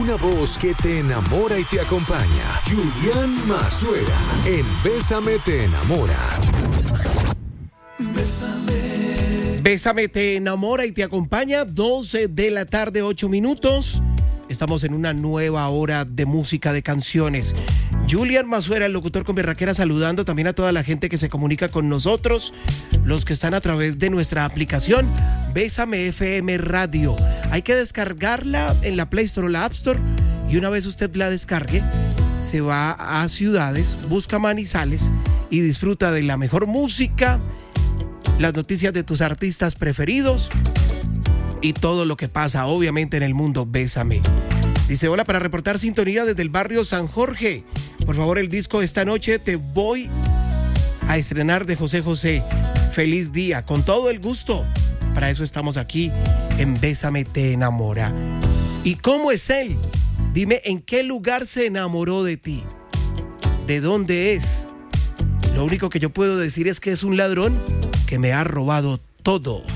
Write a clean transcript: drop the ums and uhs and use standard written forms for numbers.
Una voz que te enamora y te acompaña. Julián Mazuera en Bésame te enamora. Bésame te enamora y te acompaña. 12 de la tarde, 8 minutos. Estamos en una nueva hora de música, de canciones. Julián Mazuera, el locutor con berraquera, saludando también a toda la gente que se comunica con nosotros, los que están a través de nuestra aplicación Bésame FM Radio. Hay que descargarla en la Play Store o la App Store, y una vez usted la descargue, se va a ciudades, busca Manizales y disfruta de la mejor música, las noticias de tus artistas preferidos y todo lo que pasa obviamente en el mundo Bésame. Dice: hola, para reportar sintonía desde el barrio San Jorge. Por favor, el disco Esta Noche Te Voy a estrenar de José José. Feliz día, con todo el gusto. Para eso estamos aquí en Bésame te enamora. ¿Y cómo es él? Dime, ¿en qué lugar se enamoró de ti? ¿De dónde es? Lo único que yo puedo decir es que es un ladrón que me ha robado todo.